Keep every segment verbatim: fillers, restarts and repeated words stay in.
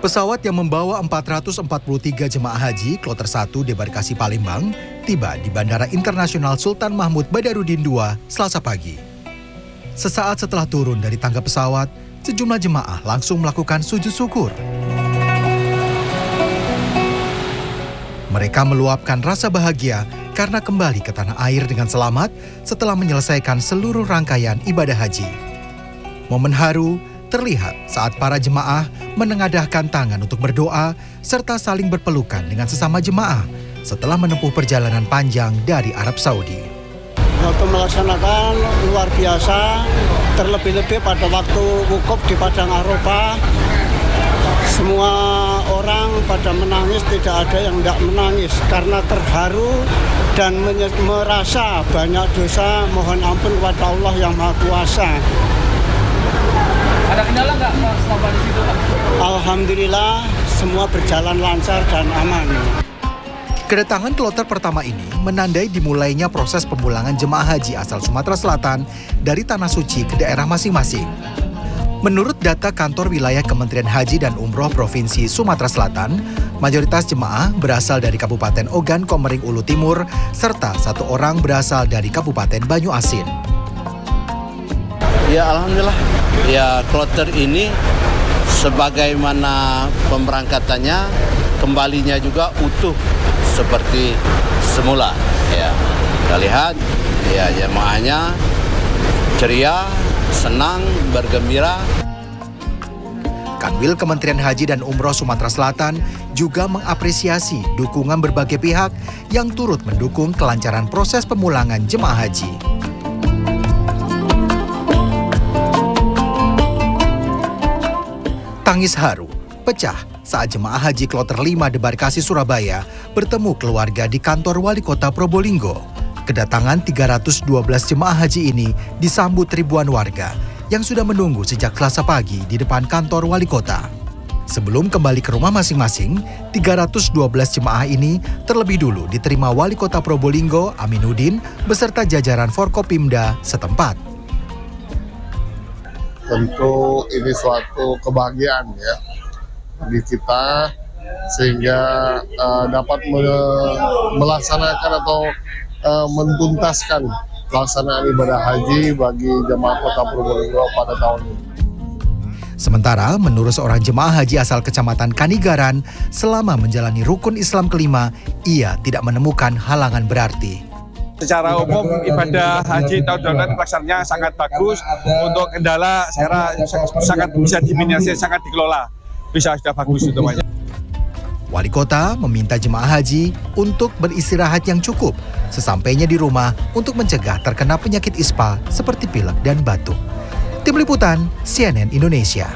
Pesawat yang membawa empat ratus empat puluh tiga jemaah haji kloter satu debarkasi Palembang tiba di Bandara Internasional Sultan Mahmud Badarudin kedua Selasa pagi. Sesaat setelah turun dari tangga pesawat, sejumlah jemaah langsung melakukan sujud syukur. Mereka meluapkan rasa bahagia karena kembali ke tanah air dengan selamat setelah menyelesaikan seluruh rangkaian ibadah haji. Momen haru terlihat saat para jemaah menengadahkan tangan untuk berdoa serta saling berpelukan dengan sesama jemaah setelah menempuh perjalanan panjang dari Arab Saudi. Waktu melaksanakan luar biasa, terlebih-lebih pada waktu wukuf di Padang Arafah, semua orang pada menangis, tidak ada yang tidak menangis karena terharu dan merasa banyak dosa, mohon ampun kepada Allah yang Maha Kuasa. Ada kendala nggak Pak selama di situ Pak? Alhamdulillah semua berjalan lancar dan aman. Kedatangan kloter pertama ini menandai dimulainya proses pemulangan jemaah haji asal Sumatera Selatan dari Tanah Suci ke daerah masing-masing. Menurut data kantor wilayah Kementerian Haji dan Umroh Provinsi Sumatera Selatan, mayoritas jemaah berasal dari Kabupaten Ogan Komering Ulu Timur serta satu orang berasal dari Kabupaten Banyu Asin. Ya alhamdulillah, ya kloter ini sebagaimana pemberangkatannya kembalinya juga utuh seperti semula. Ya, kita lihat ya jemaahnya ceria, senang, bergembira. Kanwil Kementerian Haji dan Umroh Sumatera Selatan juga mengapresiasi dukungan berbagai pihak yang turut mendukung kelancaran proses pemulangan jemaah haji. Tangis haru pecah saat jemaah haji kloter lima debarkasi Surabaya bertemu keluarga di kantor Wali Kota Probolinggo. Kedatangan tiga ratus dua belas jemaah haji ini disambut ribuan warga yang sudah menunggu sejak Selasa pagi di depan kantor Wali Kota. Sebelum kembali ke rumah masing-masing, tiga ratus dua belas jemaah ini terlebih dulu diterima Wali Kota Probolinggo Aminuddin beserta jajaran Forkopimda setempat. Tentu ini suatu kebahagiaan ya bagi kita sehingga uh, dapat me melaksanakan atau uh, mentuntaskan pelaksanaan ibadah haji bagi jemaah Kota Probolinggo pada tahun ini. Sementara menurut seorang jemaah haji asal Kecamatan Kanigaran, selama menjalani rukun Islam kelima, ia tidak menemukan halangan berarti. Secara umum ibadah haji tahun dua ribu pelaksananya sangat bagus. Untuk kendala saya sangat bisa diminimalisir, sangat dikelola. Bisa sudah bagus semuanya. Wali Kota meminta jemaah haji untuk beristirahat yang cukup sesampainya di rumah untuk mencegah terkena penyakit ispa seperti pilek dan batuk. Tim Liputan C N N Indonesia.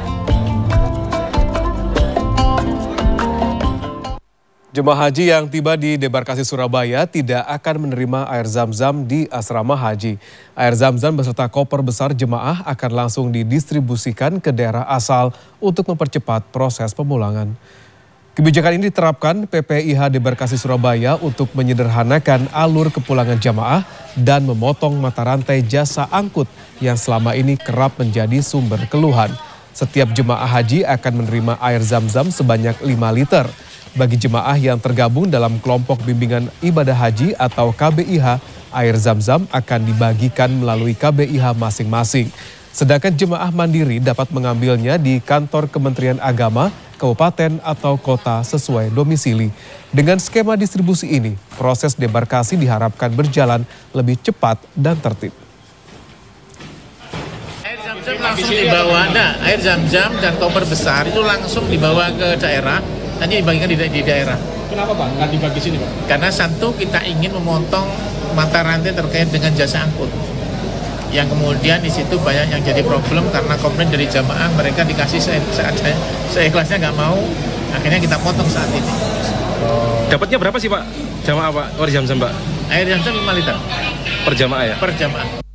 Jemaah haji yang tiba di debarkasi Surabaya tidak akan menerima air zam-zam di asrama haji. Air zam-zam beserta koper besar jemaah akan langsung didistribusikan ke daerah asal untuk mempercepat proses pemulangan. Kebijakan ini diterapkan P P I H Debarkasi Surabaya untuk menyederhanakan alur kepulangan jemaah dan memotong mata rantai jasa angkut yang selama ini kerap menjadi sumber keluhan. Setiap jemaah haji akan menerima air zam-zam sebanyak lima liter. Bagi jemaah yang tergabung dalam kelompok bimbingan ibadah haji atau K B I H, air zam-zam akan dibagikan melalui K B I H masing-masing. Sedangkan jemaah mandiri dapat mengambilnya di kantor Kementerian Agama, kabupaten atau kota sesuai domisili. Dengan skema distribusi ini, proses debarkasi diharapkan berjalan lebih cepat dan tertib. Air zam-zam langsung dibawa, nah, air zam-zam dan koper besar itu langsung dibawa ke daerah. Nanti dibagikan di, di daerah. Kenapa Pak? Nggak dibagi sini Pak? Karena satu, kita ingin memotong mata rantai terkait dengan jasa angkut. Yang kemudian di situ banyak yang jadi problem karena komplain dari jamaah, mereka dikasih se se seikhlasnya nggak mau, akhirnya kita potong saat ini. Dapatnya berapa sih Pak? Jamaah Pak? Oh, jam-jam Pak? Air zam-zam lima liter. Per jamaah ya? Per jamaah.